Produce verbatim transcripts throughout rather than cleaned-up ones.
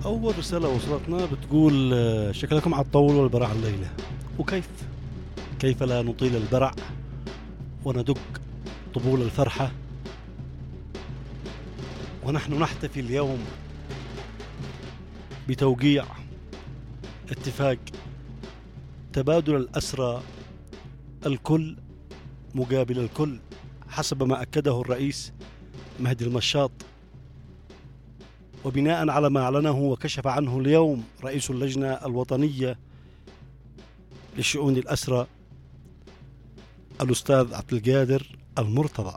أول رسالة وصلتنا بتقول آه، شكلكم عطول والبرع الليلة. وكيف كيف لا نطيل البرع وندق طبول الفرحة ونحن نحتفي اليوم بتوقيع اتفاق تبادل الأسرى الكل مقابل الكل حسب ما أكده الرئيس مهدي المشاط، وبناء على ما أعلنه وكشف عنه اليوم رئيس اللجنة الوطنية لشؤون الأسرى الأستاذ عبد القادر المرتضى.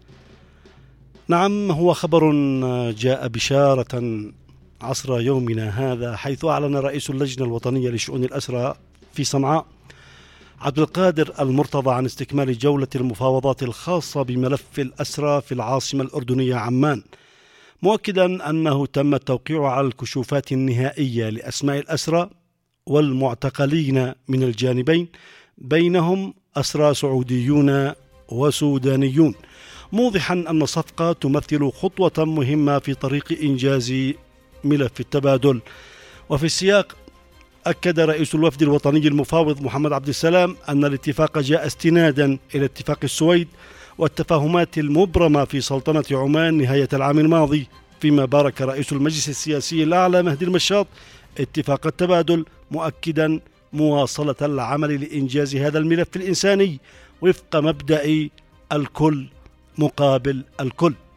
نعم، هو خبر جاء بشارة عصر يومنا هذا، حيث أعلن رئيس اللجنة الوطنية لشؤون الأسرى في صنعاء عبد القادر المرتضى عن استكمال جولة المفاوضات الخاصة بملف الأسرى في العاصمة الأردنية عمان، مؤكدا أنه تم التوقيع على الكشوفات النهائية لأسماء الأسرى والمعتقلين من الجانبين، بينهم أسرى سعوديون وسودانيون، موضحا أن الصفقة تمثل خطوة مهمة في طريق إنجاز ملف التبادل. وفي السياق أكد رئيس الوفد الوطني المفاوض محمد عبد السلام أن الاتفاق جاء استنادا إلى اتفاق السويد والتفاهمات المبرمة في سلطنة عمان نهاية العام الماضي، فيما بارك رئيس المجلس السياسي الأعلى مهدي المشاط اتفاق التبادل، مؤكدا مواصلة العمل لإنجاز هذا الملف الإنساني وفق مبدأ الكل مقابل الكل.